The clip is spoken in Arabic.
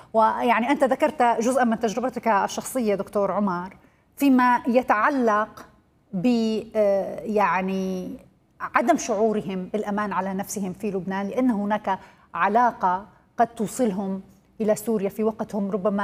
ويعني أنت ذكرت جزءا من تجربتك الشخصية دكتور عمر فيما يتعلق ب يعني عدم شعورهم بالأمان على نفسهم في لبنان، لأن هناك علاقة قد توصلهم إلى سوريا في وقت هم ربما